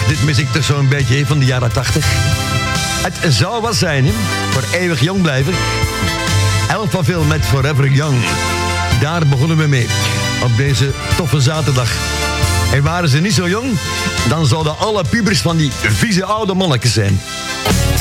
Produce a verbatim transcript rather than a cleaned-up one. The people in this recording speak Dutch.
dit mis ik toch zo'n beetje hè, van de jaren tachtig. Het zou wat zijn, hè? Voor eeuwig jong blijven. Elfaville met Forever Young. Daar begonnen we mee. Op deze toffe zaterdag. En waren ze niet zo jong, dan zouden alle pubers van die vieze oude mannetjes zijn.